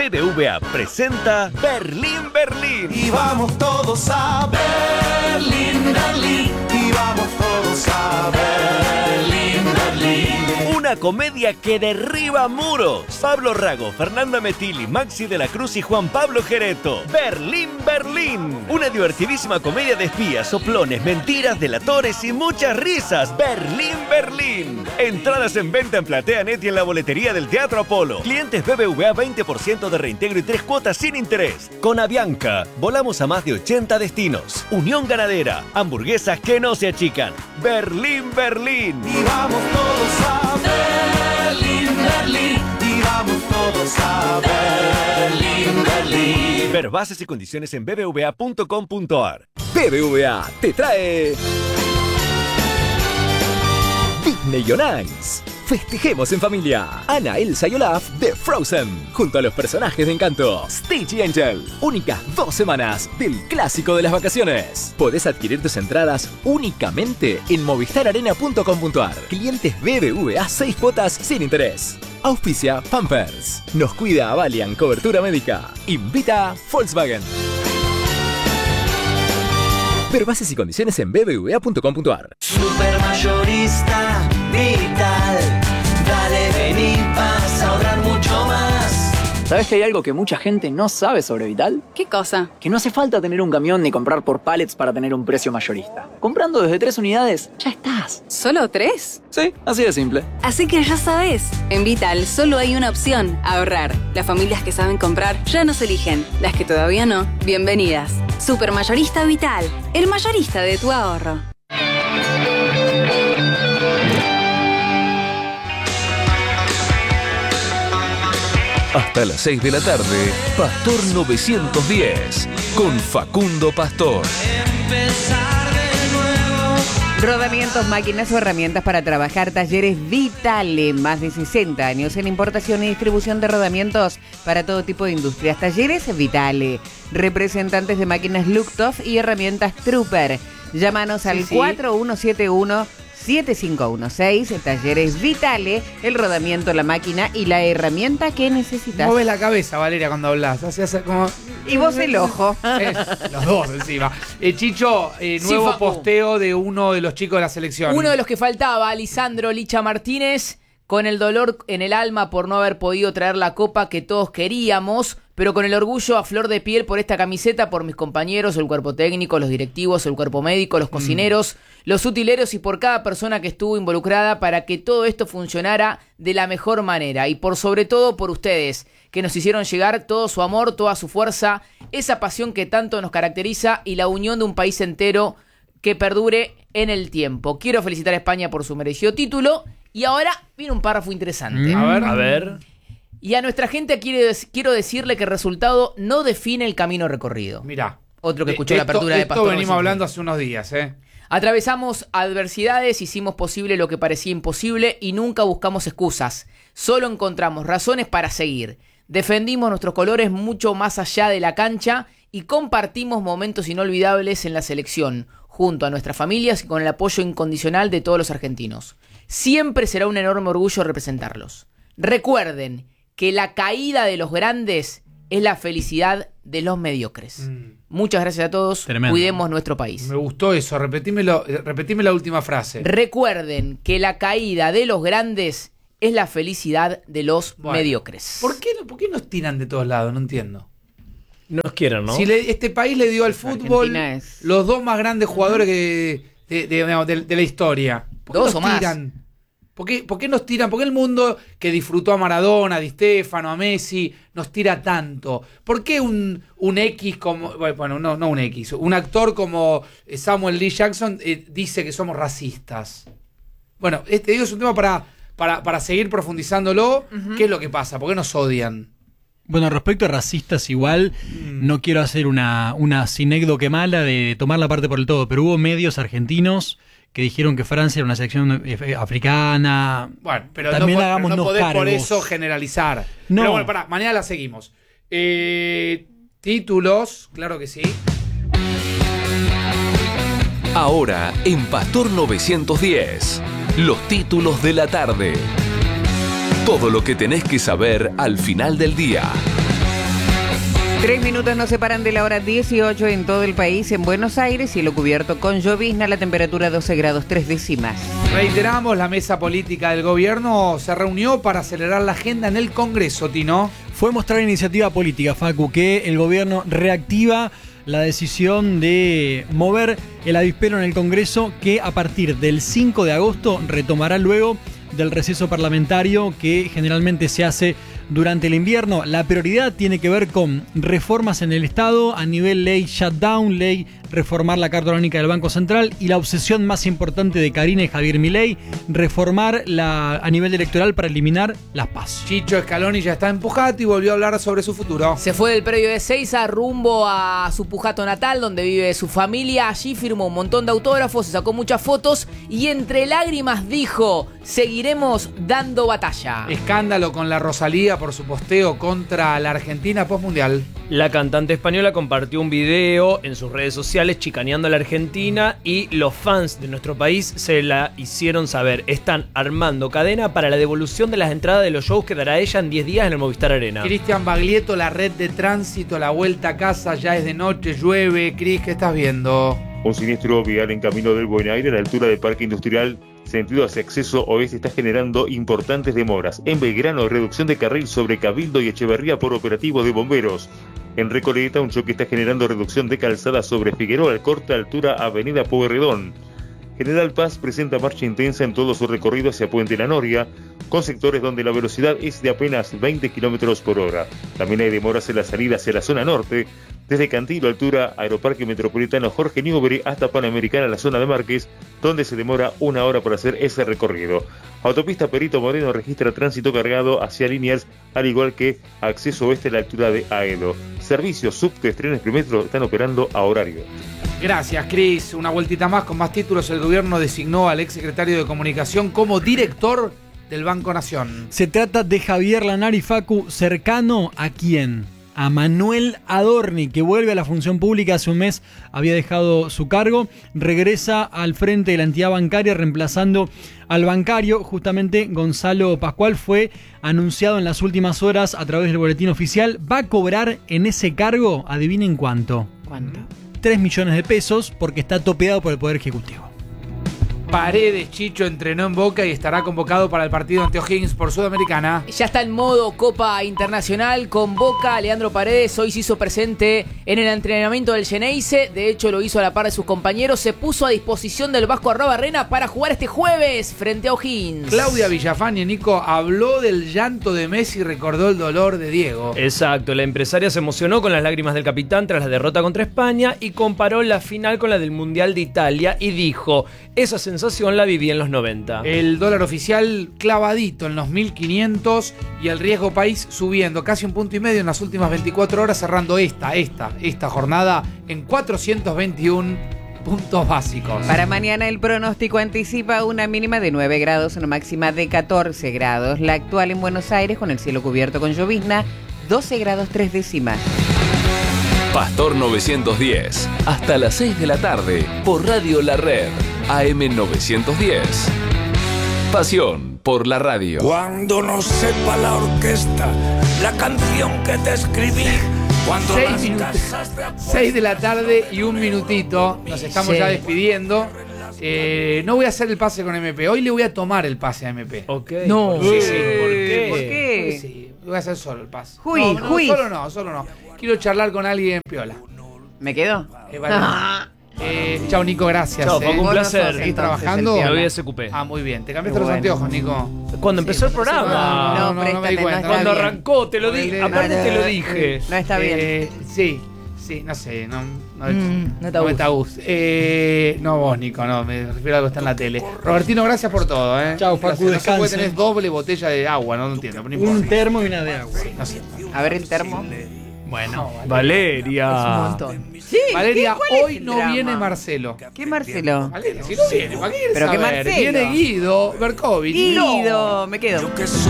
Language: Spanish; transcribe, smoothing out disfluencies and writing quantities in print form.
BBVA presenta Berlín, Berlín. Y vamos todos a Berlín, Berlín. Y vamos todos a Berlín, Berlín. Una comedia que derriba muros. Pablo Rago, Fernanda Metilli, Maxi de la Cruz y Juan Pablo Gereto. Berlín, Berlín. Una divertidísima comedia de espías, soplones, mentiras, delatores y muchas risas. Berlín, Berlín. Entradas en venta en PlateaNet y en la boletería del Teatro Apolo. Clientes BBVA 20% de reintegro y 3 cuotas sin interés. Con Avianca, volamos a más de 80 destinos. Unión Ganadera, hamburguesas que no se achican. Berlín, Berlín. Y vamos todos a Berlín, Berlín. Y vamos todos a Berlín, Berlín. Ver bases y condiciones en bbva.com.ar. BBVA te trae Disney on Ice. Festejemos en familia. Anna, Elsa y Olaf de Frozen, junto a los personajes de Encanto. Stitch y Angel. Únicas 2 semanas del clásico de las vacaciones. Podés adquirir tus entradas únicamente en movistararena.com.ar. Clientes BBVA 6 cuotas sin interés. Auspicia Pampers. Nos cuida Avalian Cobertura Médica. Invita Volkswagen. Ver bases y condiciones en bbva.com.ar. Supermayorista Vital. Dale, vení, vas a ahorrar mucho más. ¿Sabes que hay algo que mucha gente no sabe sobre Vital? ¿Qué cosa? Que no hace falta tener un camión ni comprar por pallets para tener un precio mayorista. Comprando desde 3 unidades, ya estás. ¿Solo 3? Sí, así de simple. Así que ya sabes, en Vital solo hay una opción, ahorrar. Las familias que saben comprar ya nos eligen. Las que todavía no, bienvenidas. Supermayorista Vital, el mayorista de tu ahorro. Hasta las 6 de la tarde, Pastor 910, con Facundo Pastor. Rodamientos, máquinas o herramientas para trabajar. Talleres Vitale, más de 60 años en importación y distribución de rodamientos para todo tipo de industrias. Talleres Vitale, representantes de máquinas Luxoft y herramientas Trooper. Llámanos al 4171-7516. Talleres Vitale, el rodamiento, la máquina y la herramienta que necesitas. Mueves la cabeza, Valeria, cuando hablas. Así hace como... Y vos el ojo. Los dos encima. Chicho, nuevo Facu. posteo de uno de los chicos de la selección. Uno de los que faltaba, Lisandro Licha Martínez, con el dolor en el alma por no haber podido traer la copa que todos queríamos, pero con el orgullo a flor de piel por esta camiseta, por mis compañeros, el cuerpo técnico, los directivos, el cuerpo médico, los cocineros, los utileros y por cada persona que estuvo involucrada para que todo esto funcionara de la mejor manera. Y por sobre todo por ustedes, que nos hicieron llegar todo su amor, toda su fuerza, esa pasión que tanto nos caracteriza y la unión de un país entero que perdure en el tiempo. Quiero felicitar a España por su merecido título. Y ahora viene un párrafo interesante. A ver. Y a nuestra gente quiero decirle que el resultado no define el camino recorrido. Mirá. Otro que escuchó la apertura de Pastor. Esto venimos hablando hace unos días, Atravesamos adversidades, hicimos posible lo que parecía imposible y nunca buscamos excusas. Solo encontramos razones para seguir. Defendimos nuestros colores mucho más allá de la cancha y compartimos momentos inolvidables en la selección, junto a nuestras familias y con el apoyo incondicional de todos los argentinos. Siempre será un enorme orgullo representarlos. Recuerden que la caída de los grandes es la felicidad de los mediocres. Muchas gracias a todos. Tremendo. Cuidemos nuestro país. Me gustó eso. Repetime la última frase. Recuerden que la caída de los grandes es la felicidad de los mediocres. ¿Por qué nos tiran de todos lados? No entiendo. Nos quieren, ¿no? Si este país le dio al fútbol los 2 más grandes jugadores de la historia. ¿Por qué 2 nos o más? tiran? ¿Por qué nos tiran? ¿Por qué el mundo que disfrutó a Maradona, a Di Stéfano, a Messi, nos tira tanto? ¿Por qué un X como... Bueno, no un X. Un actor como Samuel L. Jackson dice que somos racistas? Bueno, digo, es un tema para seguir profundizándolo. ¿Qué es lo que pasa? ¿Por qué nos odian? Bueno, respecto a racistas igual, no quiero hacer una sinécdoque mala de tomar la parte por el todo, pero hubo medios argentinos que dijeron que Francia era una selección africana. Bueno, pero también no podés cargos. por eso generalizar. No. Pero bueno, pará, mañana la seguimos. Títulos, claro que sí. Ahora en Pastor 910, los títulos de la tarde. Todo lo que tenés que saber al final del día. 3 minutos nos separan de la hora 18 en todo el país. En Buenos Aires, cielo cubierto con llovizna, la temperatura 12 grados 3 décimas. Reiteramos, la mesa política del gobierno se reunió para acelerar la agenda en el Congreso, Tino. Fue mostrar iniciativa política, Facu, que el gobierno reactiva la decisión de mover el avispero en el Congreso, que a partir del 5 de agosto retomará luego del receso parlamentario que generalmente se hace durante el invierno. La prioridad tiene que ver con reformas en el Estado a nivel ley shutdown, ley reformar la Carta Orgánica del Banco Central, y la obsesión más importante de Karina y Javier Milei, reformar a nivel electoral para eliminar las PASO. Chicho Scaloni ya está en Pujato y volvió a hablar sobre su futuro. Se fue del predio de Ezeiza rumbo a su Pujato natal, donde vive su familia. Allí firmó un montón de autógrafos, se sacó muchas fotos y entre lágrimas dijo: seguiremos dando batalla. Escándalo con la Rosalía por su posteo contra la Argentina postmundial. La cantante española compartió un video en sus redes sociales chicaneando a la Argentina, y los fans de nuestro país se la hicieron saber. Están armando cadena para la devolución de las entradas de los shows que dará ella en 10 días en el Movistar Arena. Cristian Baglietto, la red de tránsito, la vuelta a casa, ya es de noche, llueve. Cris, ¿qué estás viendo? Un siniestro vial en camino del Buen Aire a la altura del Parque Industrial, sentido hacia acceso oeste, está generando importantes demoras. En Belgrano, reducción de carril sobre Cabildo y Echeverría por operativo de bomberos. En Recoleta, un choque está generando reducción de calzada sobre Figueroa al corte altura Avenida Pueyrredón. General Paz presenta marcha intensa en todo su recorrido hacia Puente La Noria, con sectores donde la velocidad es de apenas 20 km por hora. También hay demoras en la salida hacia la zona norte, desde Cantilo, altura Aeroparque Metropolitano Jorge Newbery, hasta Panamericana, la zona de Márquez, donde se demora 1 hora para hacer ese recorrido. Autopista Perito Moreno registra tránsito cargado hacia Liniers, al igual que acceso oeste a la altura de Aedo. Servicios subtes, trenes Primetro están operando a horario. Gracias, Cris. Una vueltita más con más títulos. El gobierno designó al exsecretario de Comunicación como director del Banco Nación. Se trata de Javier Lanari, Facu, cercano ¿a quién? A Manuel Adorni, que vuelve a la función pública. Hace un mes había dejado su cargo, regresa al frente de la entidad bancaria reemplazando al bancario. Justamente Gonzalo Pascual fue anunciado en las últimas horas a través del boletín oficial. Va a cobrar en ese cargo, adivinen cuánto. ¿Cuánto? 3 millones de pesos, porque está topeado por el Poder Ejecutivo. Paredes, Chicho, entrenó en Boca y estará convocado para el partido ante O'Higgins por Sudamericana. Ya está en modo Copa Internacional con Boca. Leandro Paredes hoy se hizo presente en el entrenamiento del Xeneize. De hecho, lo hizo a la par de sus compañeros. Se puso a disposición del Vasco Arrobarrena para jugar este jueves frente a O'Higgins. Claudia Villafañe, Nico, habló del llanto de Messi y recordó el dolor de Diego. Exacto, la empresaria se emocionó con las lágrimas del capitán tras la derrota contra España y comparó la final con la del Mundial de Italia y dijo: esa sensación la viví en los 90. El dólar oficial clavadito en los 1.500 y el riesgo país subiendo casi 1,5 puntos en las últimas 24 horas, cerrando esta jornada en 421 puntos básicos. Para mañana el pronóstico anticipa una mínima de 9 grados, una máxima de 14 grados. La actual en Buenos Aires, con el cielo cubierto con llovizna, 12 grados 3 décimas. Pastor 910, hasta las 6 de la tarde, por Radio La Red, AM 910. Pasión por la radio. Cuando no sepa la orquesta la canción que te escribí. 6 de la tarde y 1 minutito. Nos estamos ya despidiendo. No voy a hacer el pase con MP. Hoy le voy a tomar el pase a MP. Ok. No. Sí. ¿Por qué? Sí, voy a hacer solo el pase. Juy. Solo no. Quiero charlar con alguien piola. ¿Me quedo? Chao, Nico, gracias. Chao, Facu, un placer. ¿Seguís trabajando? Me voy a SQP. Muy bien. ¿Te cambiaste los anteojos, Nico? Cuando empezó el programa. No me di cuenta. Cuando arrancó, te lo dije. Aparte te lo dije. No está bien. Sí, no sé. No te gusta. No vos, Nico, no. Me refiero a algo que está en la tele. Robertino, gracias por todo. Chao, Facu, no sé descanse. por qué tenés doble botella de agua, no entiendo. No importa. Un termo y una de agua. Sí, no sé. A ver el termo. Bueno, Valeria. Es un montón. Sí, Valeria, ¿cuál es hoy el no drama? viene Marcelo. ¿Qué Marcelo? Valeria, si no viene, ¿para qué quieres ¿Pero qué saber? Marcelo? Viene Guido Berkovich. Guido, me quedo.